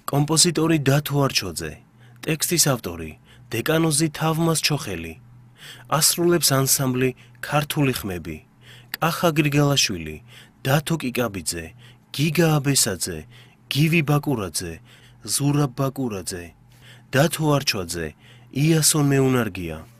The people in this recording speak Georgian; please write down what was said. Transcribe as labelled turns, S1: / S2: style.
S1: კომპოზიტორი დათო არჩოძე, ტექსტის ავტორი დეკანოზი თავმას ჩოხელი, ასრულებს ანსამბლი ქართული ხმები, კახა გრიგალაშვილი, დათო კიკაბიძე, გიგა აბესაძე, გივი ბაკურაძე, ზურაბ ბაკურაძე, დათო არჩოძე, იასონ მეუნარგია.